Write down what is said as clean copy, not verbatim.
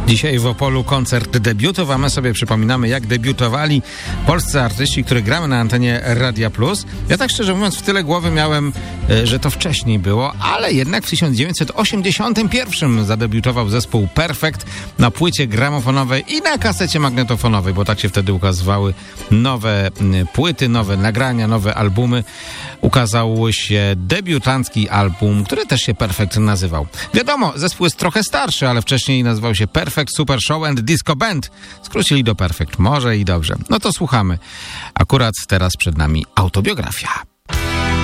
Dzisiaj w Opolu koncert debiutów, a my sobie przypominamy, jak debiutowali polscy artyści, których gramy na antenie Radia Plus. Ja tak szczerze mówiąc w tyle głowy miałem, że to wcześniej było, ale jednak w 1981 zadebiutował zespół Perfekt na płycie gramofonowej i na kasecie magnetofonowej, bo tak się wtedy ukazywały nowe płyty, nowe nagrania, nowe albumy. Ukazał się debiutancki album, który też się Perfekt nazywał. Wiadomo, zespół jest trochę starszy, ale wcześniej nazywał się Perfect Super Show and Disco Band. Skrócili do Perfect. Może i dobrze. No to słuchamy. Akurat teraz przed nami autobiografia.